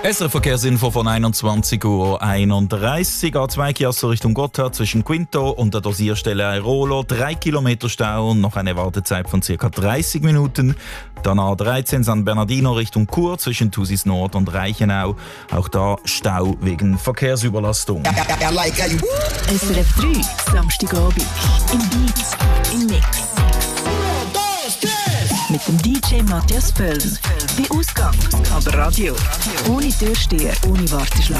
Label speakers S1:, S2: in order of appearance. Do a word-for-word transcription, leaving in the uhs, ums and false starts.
S1: S R F-Verkehrsinfo von einundzwanzig Uhr einunddreißig. A zwei Chiasso Richtung Gotthard zwischen Quinto und der Dosierstelle Airolo. Drei Kilometer Stau und noch eine Wartezeit von ca. dreißig Minuten. Dann A dreizehn San Bernardino Richtung Chur zwischen Thusis Nord und Reichenau. Auch da Stau wegen Verkehrsüberlastung.
S2: S R F drei, Samstagabend. Im Beat, im Mix. Mit dem D J Matthias Völln. Bei Ausgang, aber Radio. Ohne Türsteher, ohne Warteschlange.